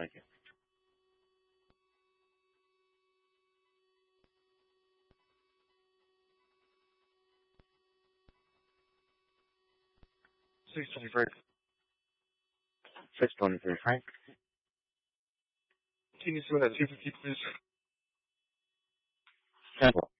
Thank you. 623. 623, Frank. Can you see that 250, please? Temple.